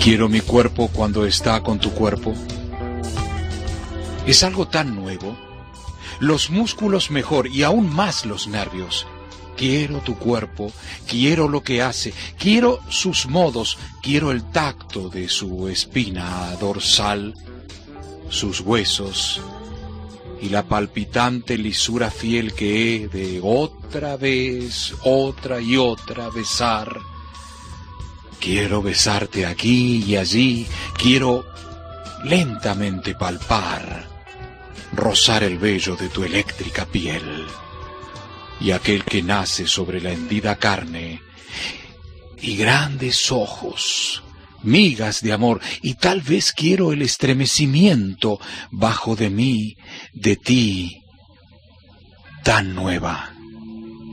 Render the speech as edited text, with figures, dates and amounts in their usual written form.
Quiero mi cuerpo cuando está con tu cuerpo. Es algo tan nuevo. Los músculos mejor y aún más los nervios. Quiero tu cuerpo, quiero lo que hace, quiero sus modos, quiero el tacto de su espina dorsal, sus huesos y la palpitante lisura fiel que he de otra vez, otra y otra besar. Quiero besarte aquí y allí, quiero lentamente palpar, rozar el vello de tu eléctrica piel y aquel que nace sobre la hendida carne y grandes ojos, migas de amor, y tal vez quiero el estremecimiento bajo de mí, de ti, tan nueva.